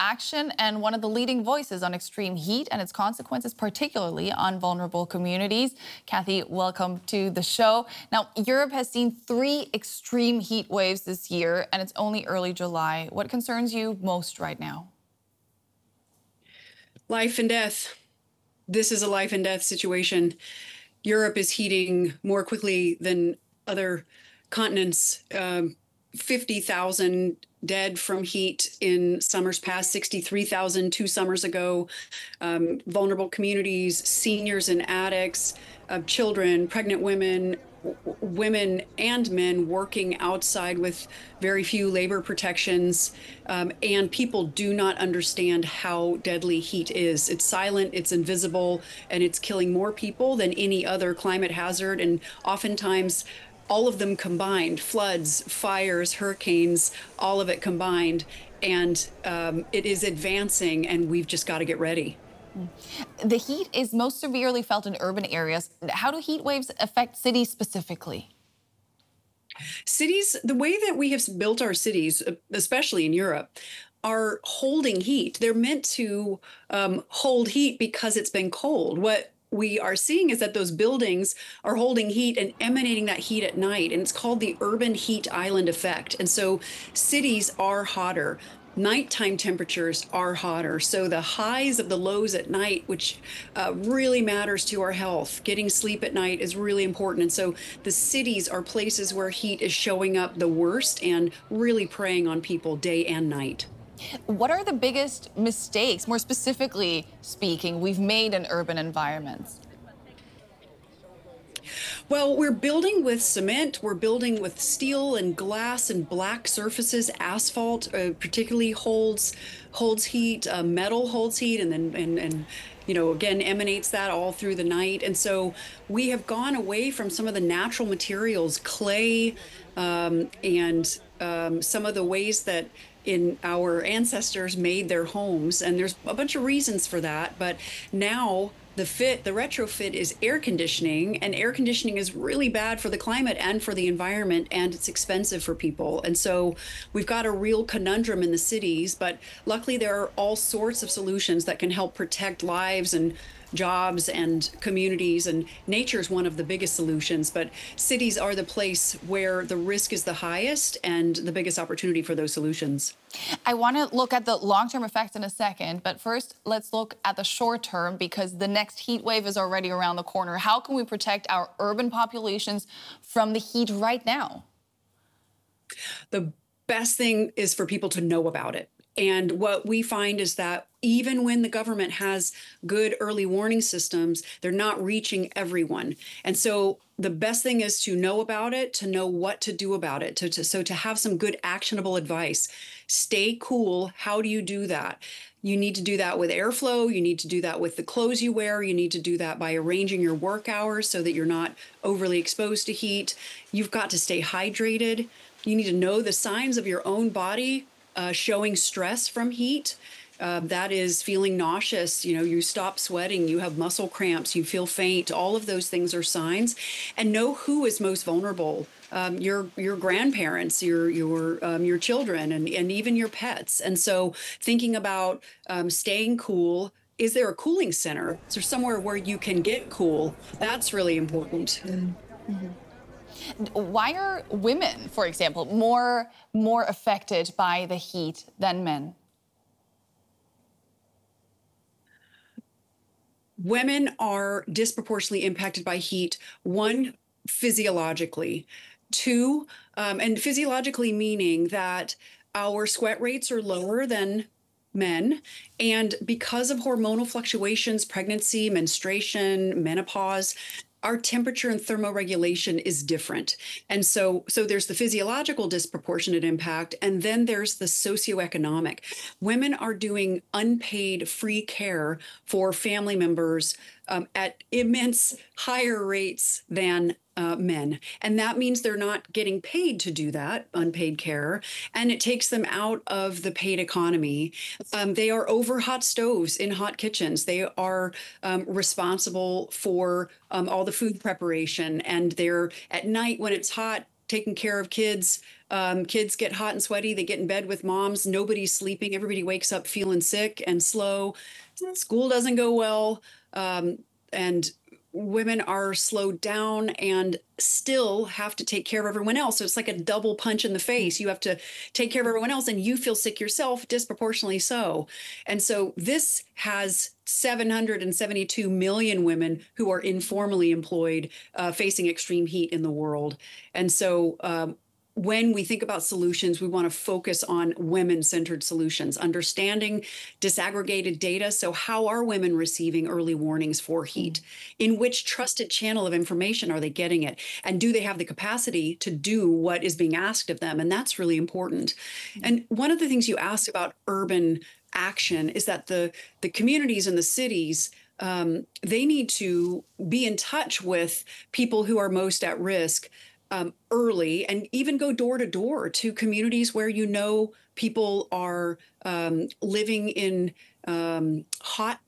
action and one of the leading voices on extreme heat and its consequences, particularly on vulnerable communities. Kathy, welcome to the show. Now, Europe has seen 3 extreme heat waves this year, and it's only early July. What concerns you most right now? Life and death. This is a life and death situation. Europe is heating more quickly than other continents. 50,000 dead from heat in summers past, 63,000 2 summers ago. Vulnerable communities, seniors and addicts, children, pregnant women, women and men working outside with very few labor protections. And people do not understand how deadly heat is. It's silent, it's invisible, and it's killing more people than any other climate hazard. And oftentimes, all of them combined, floods, fires, hurricanes, all of it combined. And it is advancing, and we've just got to get ready. The heat is most severely felt in urban areas. How do heat waves affect cities specifically? Cities, the way that we have built our cities, especially in Europe, are holding heat. They're meant to hold heat because it's been cold. What we are seeing is that those buildings are holding heat and emanating that heat at night. And it's called the urban heat island effect. And so cities are hotter. Nighttime temperatures are hotter. So the highs of the lows at night, which really matters to our health. Getting sleep at night is really important. And so the cities are places where heat is showing up the worst and really preying on people day and night. What are the biggest mistakes, more specifically speaking, we've made in urban environments? Well, we're building with cement, we're building with steel and glass and black surfaces. Asphalt particularly holds heat, metal holds heat, and then again, emanates that all through the night. And so we have gone away from some of the natural materials, clay, and some of the ways that our ancestors made their homes. And there's a bunch of reasons for that. But now the retrofit is air conditioning, and air conditioning is really bad for the climate and for the environment, and it's expensive for people. And so we've got a real conundrum in the cities, but luckily there are all sorts of solutions that can help protect lives and jobs and communities, and nature is one of the biggest solutions, but cities are the place where the risk is the highest and the biggest opportunity for those solutions. I want to look at the long-term effects in a second, but first let's look at the short term, because the next heat wave is already around the corner. How can we protect our urban populations from the heat right now? The best thing is for people to know about it. And what we find is that even when the government has good early warning systems, they're not reaching everyone. And so the best thing is to know about it, to know what to do about it, to have some good actionable advice. Stay cool. How do you do that? You need to do that with airflow. You need to do that with the clothes you wear. You need to do that by arranging your work hours so that you're not overly exposed to heat. You've got to stay hydrated. You need to know the signs of your own body showing stress from heat. That is feeling nauseous, you stop sweating, you have muscle cramps, you feel faint. All of those things are signs. And know who is most vulnerable. Your grandparents, your children, and even your pets. And so thinking about staying cool. Is there a cooling center? Is there somewhere where you can get cool? That's really important. Mm-hmm. Why are women, for example, more affected by the heat than men? Women are disproportionately impacted by heat. 1, physiologically. 2, and physiologically meaning that our sweat rates are lower than men. And because of hormonal fluctuations, pregnancy, menstruation, menopause, our temperature and thermoregulation is different. And so there's the physiological disproportionate impact, and then there's the socioeconomic. Women are doing unpaid free care for family members at immense higher rates than men. And that means they're not getting paid to do that, unpaid care, and it takes them out of the paid economy. They are over hot stoves in hot kitchens. They are responsible for all the food preparation, and they're at night when it's hot, taking care of kids. Kids get hot and sweaty. They get in bed with moms. Nobody's sleeping. Everybody wakes up feeling sick and slow. School doesn't go well. And women are slowed down and still have to take care of everyone else. So it's like a double punch in the face. You have to take care of everyone else and you feel sick yourself, disproportionately so. And so this has 772 million women who are informally employed, facing extreme heat in the world. And so when we think about solutions, we want to focus on women-centered solutions, understanding disaggregated data. So how are women receiving early warnings for heat? In which trusted channel of information are they getting it? And do they have the capacity to do what is being asked of them? And that's really important. And one of the things you asked about urban action is that the communities and the cities, they need to be in touch with people who are most at risk early, and even go door to door to communities where people are living in hot,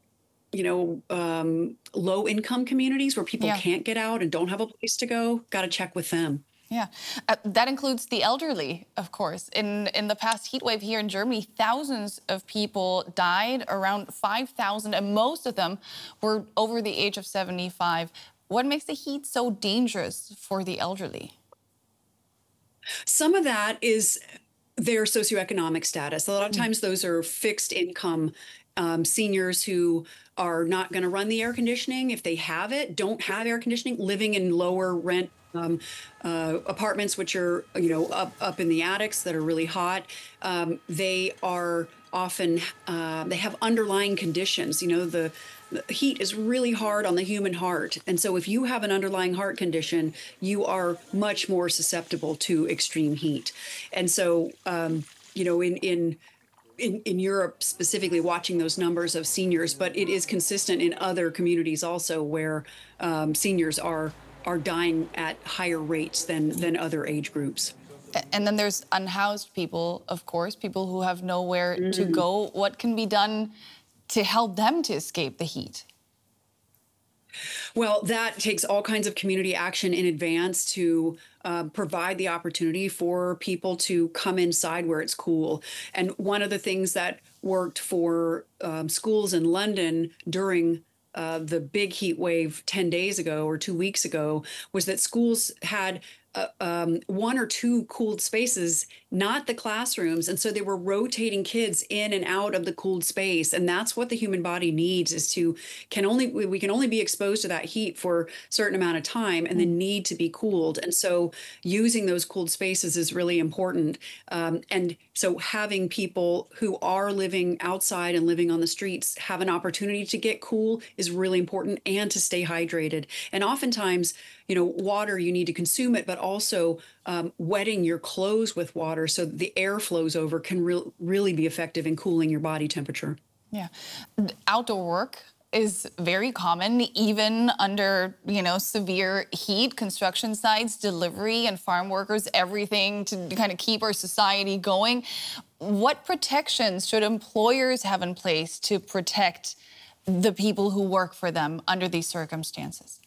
low income communities where people can't get out and don't have a place to go. Got to check with them. Yeah, that includes the elderly, of course. In the past heat wave here in Germany, thousands of people died, around 5,000, and most of them were over the age of 75. What makes the heat so dangerous for the elderly? Some of that is their socioeconomic status. A lot of times those are fixed income seniors who are not going to run the air conditioning. If they have it, don't have air conditioning, living in lower rent apartments, which are, up in the attics that are really hot. They are often, they have underlying conditions. The heat is really hard on the human heart. And so if you have an underlying heart condition, you are much more susceptible to extreme heat. And so, in Europe specifically, watching those numbers of seniors, but it is consistent in other communities also where seniors are dying at higher rates than other age groups. And then there's unhoused people, of course, people who have nowhere to go. What can be done to help them to escape the heat? Well, that takes all kinds of community action in advance to provide the opportunity for people to come inside where it's cool. And one of the things that worked for schools in London during the big heat wave 10 days ago or 2 weeks ago was that schools had one or two cooled spaces, not the classrooms. And so they were rotating kids in and out of the cooled space. And that's what the human body needs is we can only be exposed to that heat for a certain amount of time and then need to be cooled. And so using those cooled spaces is really important. And so having people who are living outside and living on the streets have an opportunity to get cool is really important, and to stay hydrated. And oftentimes, water, you need to consume it, but also wetting your clothes with water so the air flows over can really be effective in cooling your body temperature. Yeah. Outdoor work is very common, even under, severe heat. Construction sites, delivery, and farm workers, everything to kind of keep our society going. What protections should employers have in place to protect the people who work for them under these circumstances?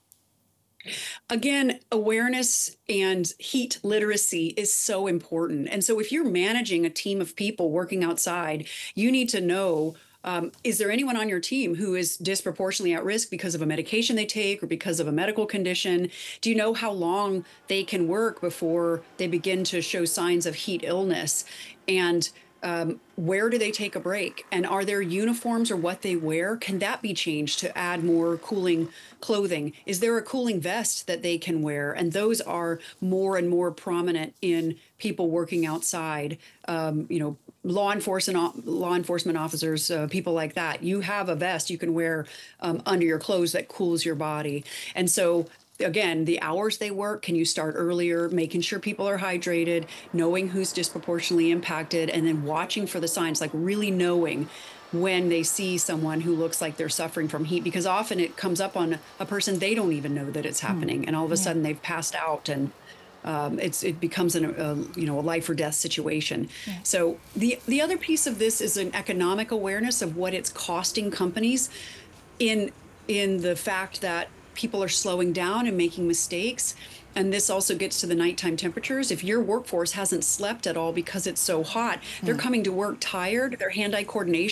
Again, awareness and heat literacy is so important. And so if you're managing a team of people working outside, you need to know, is there anyone on your team who is disproportionately at risk because of a medication they take or because of a medical condition? Do you know how long they can work before they begin to show signs of heat illness? And where do they take a break? And are their uniforms or what they wear, can that be changed to add more cooling clothing? Is there a cooling vest that they can wear? And those are more and more prominent in people working outside. Law enforcement officers, people like that. You have a vest you can wear under your clothes that cools your body. And so again, the hours they work, can you start earlier, making sure people are hydrated, knowing who's disproportionately impacted, and then watching for the signs, like really knowing when they see someone who looks like they're suffering from heat, because often it comes up on a person they don't even know that it's happening, and all of a sudden they've passed out, and it becomes a life or death situation. Yeah. So the other piece of this is an economic awareness of what it's costing companies in the fact that people are slowing down and making mistakes. And this also gets to the nighttime temperatures. If your workforce hasn't slept at all because it's so hot, they're coming to work tired, their hand-eye coordination